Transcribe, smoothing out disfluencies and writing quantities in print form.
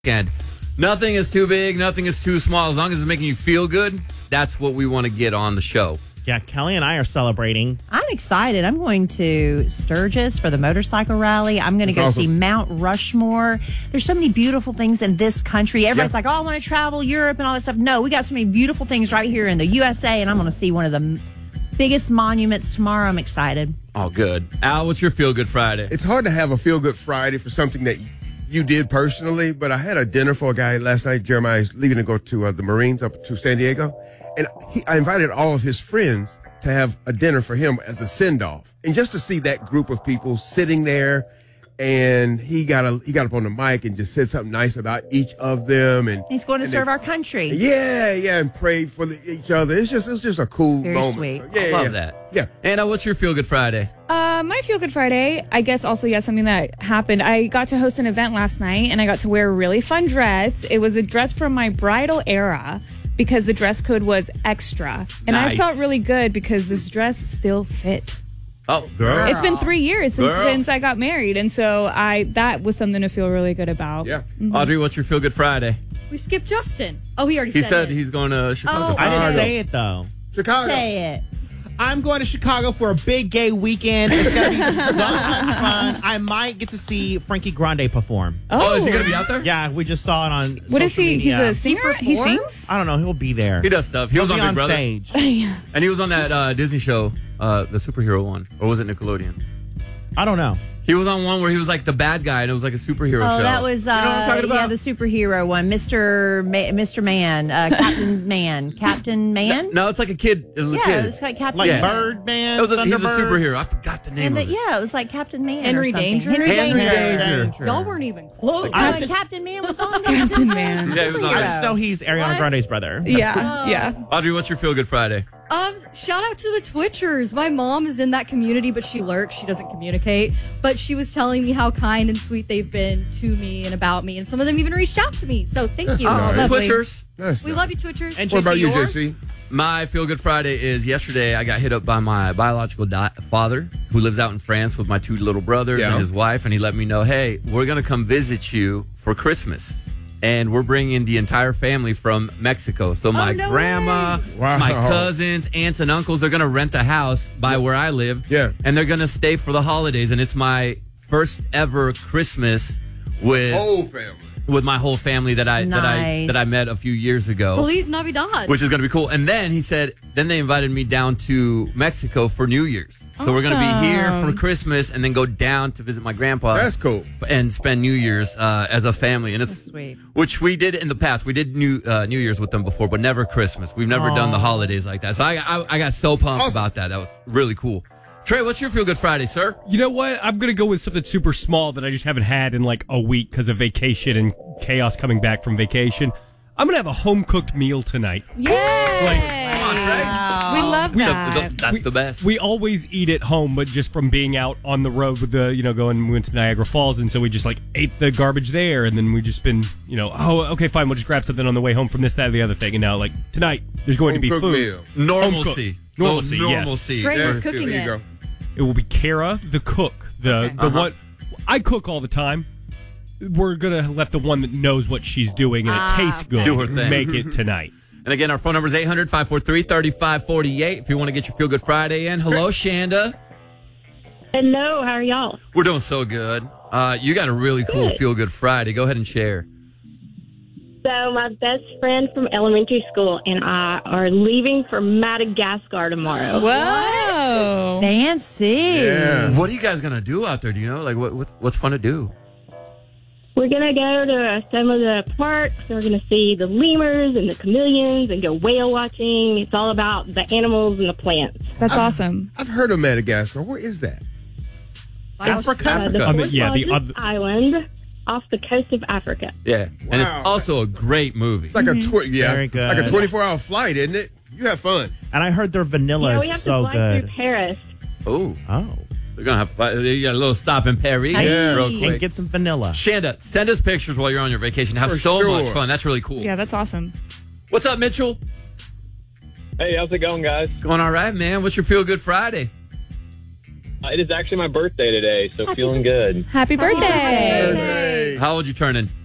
And nothing is too big, nothing is too small. As long as it's making you feel good, that's what we want to get on the show. Yeah, Kelly and I are celebrating. I'm excited. I'm going to Sturgis for the motorcycle rally. I'm going to go see Mount Rushmore. There's so many beautiful things in this country. Everybody's like, oh, I want to travel Europe and all that stuff. No, we got so many beautiful things right here in the USA, and I'm going to see one of the biggest monuments tomorrow. I'm excited. Oh, good. Al, what's your Feel Good Friday? It's hard to have a Feel Good Friday for something that you did personally, but I had a dinner for a guy last night. Jeremiah is leaving to go to the Marines up to San Diego. And I invited all of his friends to have a dinner for him as a send-off. And just to see that group of people sitting there, and he got up on the mic and just said something nice about each of them. And he's going to serve our country. Yeah, and prayed for each other. It's just a cool Very moment. sweet. So, I love that. Yeah. Anna, what's your Feel Good Friday? My Feel Good Friday, I guess also, something that happened. I got to host an event last night, and I got to wear a really fun dress. It was a dress from my bridal era because the dress code was extra. And Nice. I felt really good because this dress still fit. Oh, girl. It's been 3 years since I got married, and so that was something to feel really good about. Yeah. Audrey, what's your Feel Good Friday? We skipped Justin. Oh, he already He said his. he's going to Chicago. Oh, I didn't Chicago. say it, though. Chicago. Say it. I'm going to Chicago for a big gay weekend. It's going to be so much fun. I might get to see Frankie Grande perform. Oh, is he going to be out there? Yeah, we just saw it on What is social he? media. He's a singer? He performs? sings? I don't know. He'll be there. He does stuff. He He'll was on be Big on Brother. stage. And he was on that Disney show, the superhero one. Or was it Nickelodeon? I don't know. He was on one where he was like the bad guy, and it was like a superhero show. Oh, that was You know what I'm talking about? the superhero one, Mr. Man, Captain Man. No, it's like a kid. It was a Yeah, kid. it was like Captain Like Man. Birdman, He was a Thunderbirds. superhero. I forgot the name And of it. it was like Captain Man. Henry or something. Danger? Henry Henry Danger. Danger. Y'all weren't even close. And Captain Man was on there. Captain Man. Yeah, he was on I it. just know he's Ariana What? Grande's brother. Yeah. Audrey, what's your Feel Good Friday? Shout out to the Twitchers. My mom is in that community, but she lurks. She doesn't communicate. But she was telling me how kind and sweet they've been to me and about me, and some of them even reached out to me. So thank you. nice. Twitchers. Nice. We love you, Twitchers. And What about you, yours? JC? My Feel Good Friday is yesterday I got hit up by my biological father who lives out in France with my two little brothers Yeah. and his wife, and he let me know, hey, we're going to come visit you for Christmas. And we're bringing the entire family from Mexico. So my no grandma, way. Wow. my cousins, aunts, and uncles, they're going to rent a house by where I live. Yeah. And they're going to stay for the holidays. And it's my first ever Christmas with Whole family. my whole family that I Nice. met a few years ago. Feliz Navidad. Which is going to be cool. And then he said, then they invited me down to Mexico for New Year's. So we're going to be here for Christmas and then go down to visit my grandpa. That's cool. And spend New Year's as a family. And it's Sweet. which we did in the past. We did New Year's with them before, but never Christmas. We've never done the holidays like that. So I got so pumped Awesome. about that. That was really cool. Trey, what's your Feel Good Friday, sir? You know what? I'm going to go with something super small that I just haven't had in like a week because of vacation and chaos coming back from vacation. I'm going to have a home-cooked meal tonight. Yay! Come on, Trey. We love that. That's the best. We always eat at home, but just from being out on the road with we went to Niagara Falls, and so we just like ate the garbage there, and then we just been, oh, okay, fine, we'll just grab something on the way home from this, that, or the other thing, and now like tonight there's going to be Home-cooked food. meal. Normalcy. Home-cooked. Normalcy, yes. Normalcy. Trey was There cooking you it. go. It will be Kara, the cook, the one. I cook all the time. We're gonna let the one that knows what she's doing and it tastes good Do her thing. make it tonight. And again, our phone number is 800-543-3548 if you want to get your Feel Good Friday in. Hello, Shanda. Hello, how are y'all? We're doing so good. You got a really cool Feel Good Friday. Go ahead and share. So my best friend from elementary school and I are leaving for Madagascar tomorrow. Whoa. Fancy. Yeah. What are you guys going to do out there? Do you know? Like, what's fun to do? We're going to go to some of the parks. We're going to see the lemurs and the chameleons and go whale watching. It's all about the animals and the plants. That's awesome. I've heard of Madagascar. Where is that? Africa. The On the- fourth yeah, the largest other- island off the coast of Africa. Yeah. And it's Wow. also a great movie. Like a Very good. like a 24-hour flight, isn't it? You have fun. And I heard their vanilla Yeah, we have is so to fly good. through Paris. Oh. Oh. We're going to have you got a little stop in Paris Yeah. real And quick. get some vanilla. Shanda, send us pictures while you're on your vacation. Have For so much sure. fun. That's really cool. Yeah, that's awesome. What's up, Mitchell? Hey, how's it going, guys? Going all right, man. What's your Feel Good Friday? It is actually my birthday today, so feeling good. Happy birthday. Hey. How old you turning?